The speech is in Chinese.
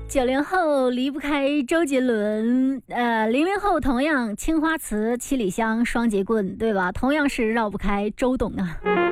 90后离不开周杰伦，00后同样青花瓷、七里香、双节棍，对吧？同样是绕不开周董啊。